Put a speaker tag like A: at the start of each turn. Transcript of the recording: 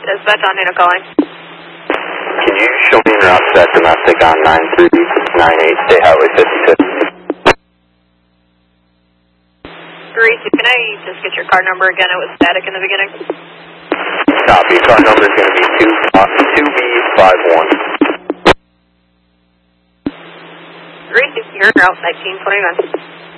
A: Dispatch on Nina calling.
B: Can you show me en route to that domestic on 9398 State Highway 56?
A: Greasy, can I just get your card number again? It was static in the beginning.
B: Copy. Car number is going to be 2B51.
A: Greasy, you're en route 1929.